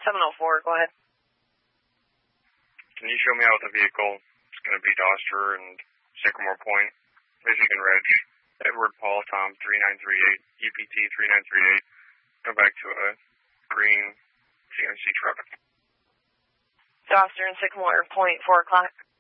704, go ahead. Can you show me out the vehicle? It's going to be Doster and Sycamore Point, Michigan Ridge, Edward Paul Tom 3938, UPT 3938. Go back to a green CNC truck. Doster and Sycamore Point, 4 o'clock.